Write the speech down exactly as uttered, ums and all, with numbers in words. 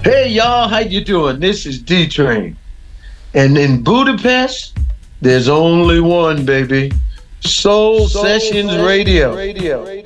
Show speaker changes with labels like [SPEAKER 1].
[SPEAKER 1] Hey y'all, how you doing? This is D Train. And in Budapest, there's only one, baby. Soul, Soul Sessions, Sessions Radio. Radio.